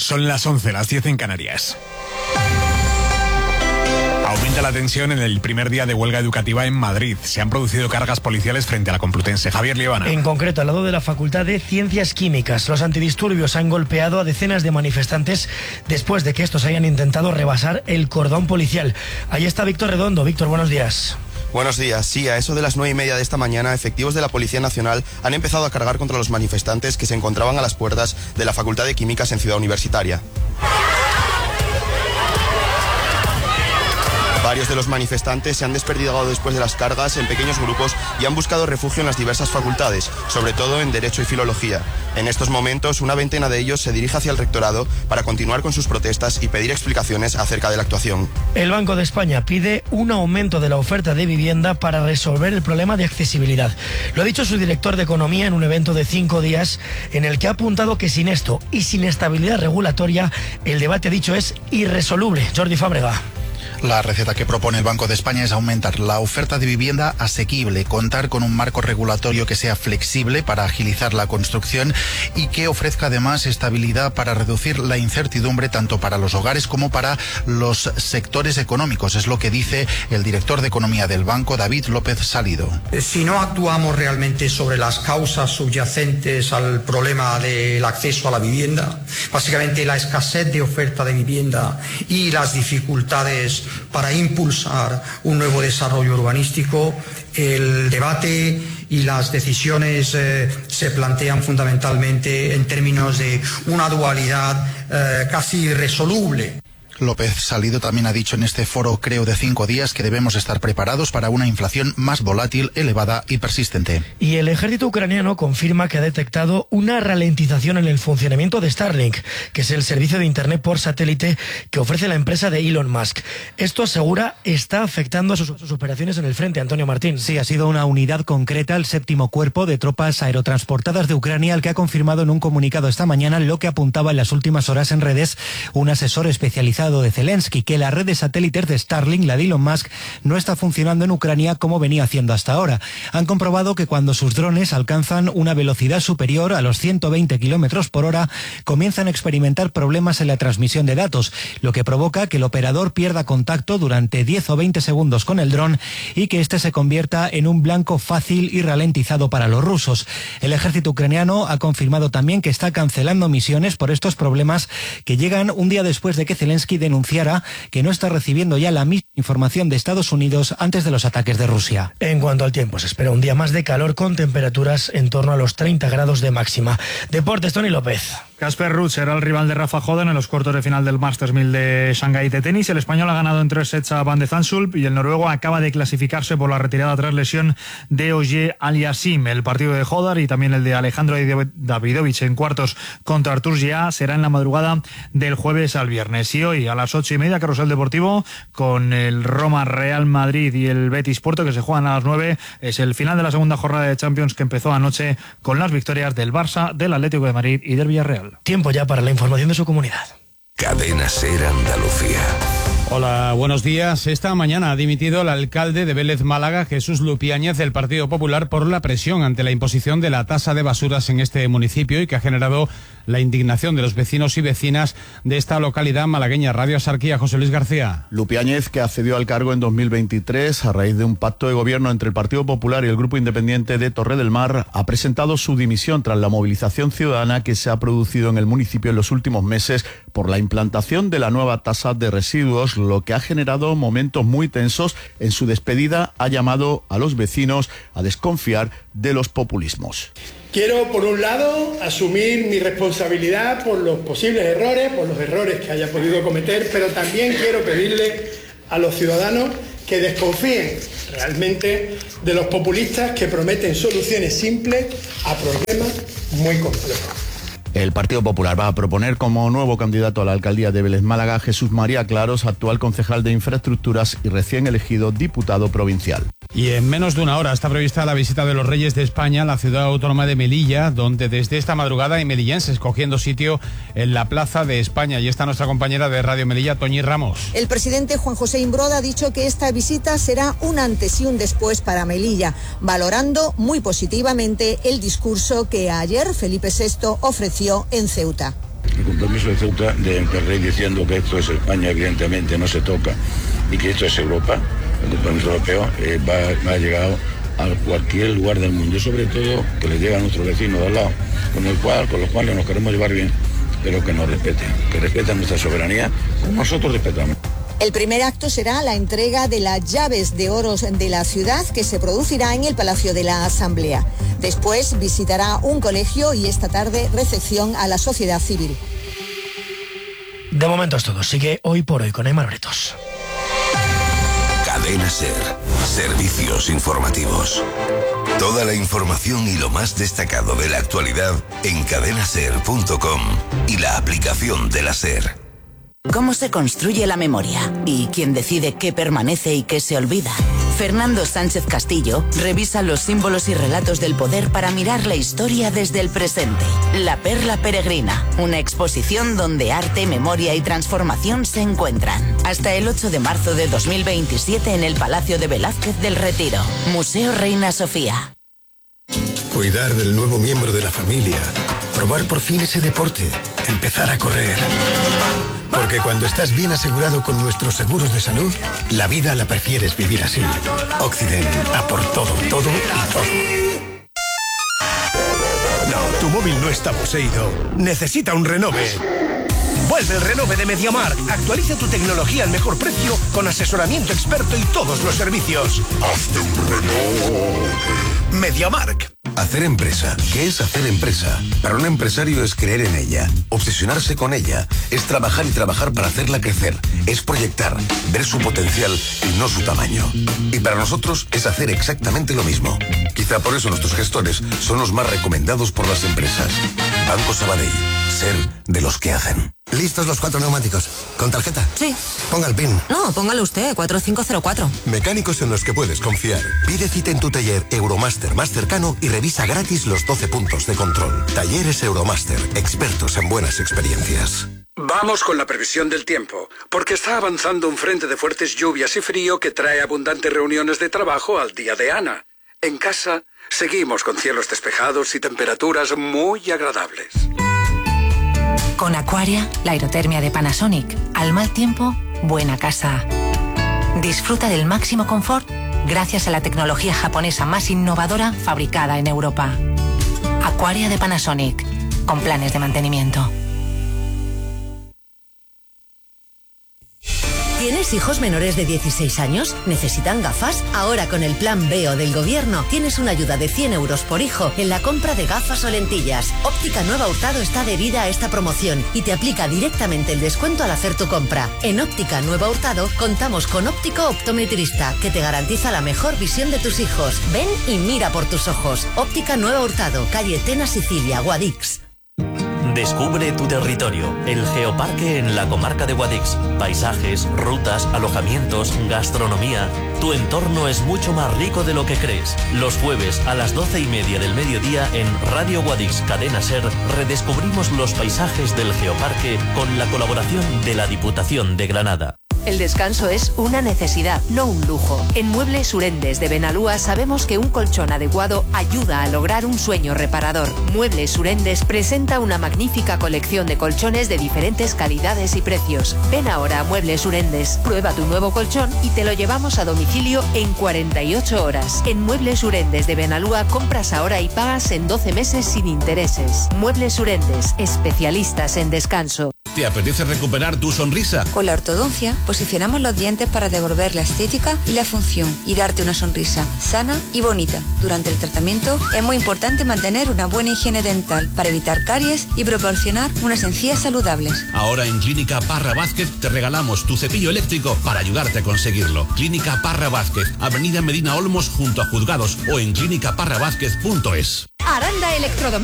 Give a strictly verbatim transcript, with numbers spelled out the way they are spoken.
Son las once, las diez en Canarias. Aumenta la tensión en el primer día de huelga educativa en Madrid. Se han producido cargas policiales frente a la Complutense. Javier Liebana. En concreto, al lado de la Facultad de Ciencias Químicas, los antidisturbios han golpeado a decenas de manifestantes después de que estos hayan intentado rebasar el cordón policial. Ahí está Víctor Redondo. Víctor, buenos días. Buenos días. Sí, a eso de las nueve y media de esta mañana, efectivos de la Policía Nacional han empezado a cargar contra los manifestantes que se encontraban a las puertas de la Facultad de Químicas en Ciudad Universitaria. Varios de los manifestantes se han desperdigado después de las cargas en pequeños grupos y han buscado refugio en las diversas facultades, sobre todo en Derecho y Filología. En estos momentos, una veintena de ellos se dirige hacia el rectorado para continuar con sus protestas y pedir explicaciones acerca de la actuación. El Banco de España pide un aumento de la oferta de vivienda para resolver el problema de accesibilidad. Lo ha dicho su director de Economía en un evento de cinco días en el que ha apuntado que sin esto y sin estabilidad regulatoria, el debate, dicho, es irresoluble. Jordi Fábrega. La receta que propone el Banco de España es aumentar la oferta de vivienda asequible, contar con un marco regulatorio que sea flexible para agilizar la construcción y que ofrezca además estabilidad para reducir la incertidumbre tanto para los hogares como para los sectores económicos. Es lo que dice el director de Economía del Banco, David López Salido. Si no actuamos realmente sobre las causas subyacentes al problema del acceso a la vivienda, básicamente la escasez de oferta de vivienda y las dificultades para impulsar un nuevo desarrollo urbanístico, el debate y las decisiones eh, se plantean fundamentalmente en términos de una dualidad eh, casi irresoluble. López Salido también ha dicho en este foro, creo, de cinco días que debemos estar preparados para una inflación más volátil, elevada y persistente. Y el ejército ucraniano confirma que ha detectado una ralentización en el funcionamiento de Starlink, que es el servicio de Internet por satélite que ofrece la empresa de Elon Musk. Esto, asegura, está afectando a sus, sus operaciones en el frente. Antonio Martín. Sí, ha sido una unidad concreta, el séptimo cuerpo de tropas aerotransportadas de Ucrania, el que ha confirmado en un comunicado esta mañana lo que apuntaba en las últimas horas en redes un asesor especializado de Zelensky, que la red de satélites de Starlink, la de Elon Musk, no está funcionando en Ucrania como venía haciendo hasta ahora. Han comprobado que cuando sus drones alcanzan una velocidad superior a los ciento veinte kilómetros por hora, comienzan a experimentar problemas en la transmisión de datos, lo que provoca que el operador pierda contacto durante diez o veinte segundos con el dron y que éste se convierta en un blanco fácil y ralentizado para los rusos. El ejército ucraniano ha confirmado también que está cancelando misiones por estos problemas, que llegan un día después de que Zelensky denunciara que no está recibiendo ya la misma información de Estados Unidos antes de los ataques de Rusia. En cuanto al tiempo, se espera un día más de calor con temperaturas en torno a los treinta grados de máxima. Deportes, Tony López. Casper Ruud será el rival de Rafa Joden en los cuartos de final del Masters mil de Shanghái de tenis. El español ha ganado en tres sets a Van de Zandschulp y el noruego acaba de clasificarse por la retirada tras lesión de Ogier Aliassime. El partido de Hodar y también el de Alejandro Davidovich en cuartos contra Artur Gia será en la madrugada del jueves al viernes. Y hoy a las ocho y media, carrusel deportivo con el Roma Real Madrid y el Betis Porto, que se juegan a las nueve. Es el final de la segunda jornada de Champions, que empezó anoche con las victorias del Barça, del Atlético de Madrid y del Villarreal. Tiempo ya para la información de su comunidad. Cadena SER Andalucía. Hola, buenos días. Esta mañana ha dimitido el alcalde de Vélez Málaga, Jesús Lupiáñez, del Partido Popular, por la presión ante la imposición de la tasa de basuras en este municipio y que ha generado la indignación de los vecinos y vecinas de esta localidad malagueña. Radio Asarquía, José Luis García. Lupiáñez, que accedió al cargo en dos mil veintitrés a raíz de un pacto de gobierno entre el Partido Popular y el Grupo Independiente de Torre del Mar, ha presentado su dimisión tras la movilización ciudadana que se ha producido en el municipio en los últimos meses por la implantación de la nueva tasa de residuos, lo que ha generado momentos muy tensos. En su despedida ha llamado a los vecinos a desconfiar de los populismos. Quiero, por un lado, asumir mi responsabilidad por los posibles errores, por los errores que haya podido cometer, pero también quiero pedirle a los ciudadanos que desconfíen realmente de los populistas que prometen soluciones simples a problemas muy complejos. El Partido Popular va a proponer como nuevo candidato a la alcaldía de Vélez Málaga a Jesús María Claros, actual concejal de Infraestructuras y recién elegido diputado provincial. Y en menos de una hora está prevista la visita de los Reyes de España a la ciudad autónoma de Melilla, donde desde esta madrugada hay melillenses cogiendo sitio en la Plaza de España. Y está nuestra compañera de Radio Melilla, Toñi Ramos. El presidente Juan José Imbroda ha dicho que esta visita será un antes y un después para Melilla, valorando muy positivamente el discurso que ayer Felipe sexto ofreció en Ceuta. el compromiso de Ceuta de Rey diciendo que esto es España, evidentemente no se toca, y que esto es Europa, el compromiso europeo, eh, va, va llegado a cualquier lugar del mundo, y sobre todo que le llega a nuestro vecino de al lado, con el cual, con los cuales nos queremos llevar bien, pero que nos respeten, que respeten nuestra soberanía, como nosotros respetamos. El primer acto será la entrega de las llaves de oros de la ciudad, que se producirá en el Palacio de la Asamblea. Después visitará un colegio y esta tarde recepción a la sociedad civil. De momento es todo. Sigue Hoy por Hoy con Aimar Bretos. Cadena SER. Servicios informativos. Toda la información y lo más destacado de la actualidad en cadena ser punto com y la aplicación de la SER. ¿Cómo se construye la memoria? ¿Y quién decide qué permanece y qué se olvida? Fernando Sánchez Castillo revisa los símbolos y relatos del poder para mirar la historia desde el presente. La Perla Peregrina, una exposición donde arte, memoria y transformación se encuentran. Hasta el ocho de marzo de dos mil veintisiete en el Palacio de Velázquez del Retiro. Museo Reina Sofía. Cuidar del nuevo miembro de la familia. Probar por fin ese deporte. Empezar a correr. Porque cuando estás bien asegurado con nuestros seguros de salud, la vida la prefieres vivir así. Occident, a por todo, todo y todo. No, tu móvil no está poseído. Necesita un renove. Vuelve el renove de MediaMarkt. Actualiza tu tecnología al mejor precio con asesoramiento experto y todos los servicios. Hazte un renove. MediaMarkt. Hacer empresa. ¿Qué es hacer empresa? Para un empresario es creer en ella, obsesionarse con ella, es trabajar y trabajar para hacerla crecer, es proyectar, ver su potencial y no su tamaño. Y para nosotros es hacer exactamente lo mismo. Quizá por eso nuestros gestores son los más recomendados por las empresas. Banco Sabadell. Ser de los que hacen. ¿Listos los cuatro neumáticos? ¿Con tarjeta? Sí. Ponga el PIN. No, póngalo usted, cuatro cinco cero cuatro. Mecánicos en los que puedes confiar. Pide cita en tu taller Euromaster más cercano y revisa gratis los doce puntos de control. Talleres Euromaster, expertos en buenas experiencias. Vamos con la previsión del tiempo, porque está avanzando un frente de fuertes lluvias y frío que trae abundantes reuniones de trabajo al día de Ana. En casa, seguimos con cielos despejados y temperaturas muy agradables. Con Aquaria, la aerotermia de Panasonic. Al mal tiempo, buena casa. Disfruta del máximo confort gracias a la tecnología japonesa más innovadora fabricada en Europa. Aquaria de Panasonic, con planes de mantenimiento. ¿Tienes hijos menores de dieciséis años? ¿Necesitan gafas? Ahora con el Plan B O del Gobierno tienes una ayuda de cien euros por hijo en la compra de gafas o lentillas. Óptica Nueva Hurtado está adherida a esta promoción y te aplica directamente el descuento al hacer tu compra. En Óptica Nueva Hurtado contamos con óptico optometrista que te garantiza la mejor visión de tus hijos. Ven y mira por tus ojos. Óptica Nueva Hurtado, calle Tena Sicilia, Guadix. Descubre tu territorio, el Geoparque en la comarca de Guadix. Paisajes, rutas, alojamientos, gastronomía. Tu entorno es mucho más rico de lo que crees. Los jueves a las doce y media del mediodía en Radio Guadix Cadena Ser redescubrimos los paisajes del Geoparque con la colaboración de la Diputación de Granada. El descanso es una necesidad, no un lujo. En Muebles Urendes de Benalúa sabemos que un colchón adecuado ayuda a lograr un sueño reparador. Muebles Urendes presenta una magnífica colección de colchones de diferentes calidades y precios. Ven ahora a Muebles Urendes, prueba tu nuevo colchón y te lo llevamos a domicilio en cuarenta y ocho horas. En Muebles Urendes de Benalúa compras ahora y pagas en doce meses sin intereses. Muebles Urendes, especialistas en descanso. ¿Te apetece recuperar tu sonrisa? Con la ortodoncia posicionamos los dientes para devolver la estética y la función y darte una sonrisa sana y bonita. Durante el tratamiento es muy importante mantener una buena higiene dental para evitar caries y proporcionar unas encías saludables. Ahora en Clínica Parra Vázquez te regalamos tu cepillo eléctrico para ayudarte a conseguirlo. Clínica Parra Vázquez, Avenida Medina Olmos junto a Juzgados o en clínica parra vázquez punto es. Aranda Electrodomésticos